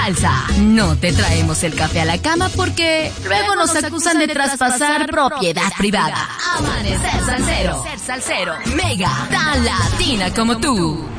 Salsa. No te traemos el café a la cama porque luego nos acusan de traspasar propiedad privada. Amanecer Salsero. Mega, tan latina como tú.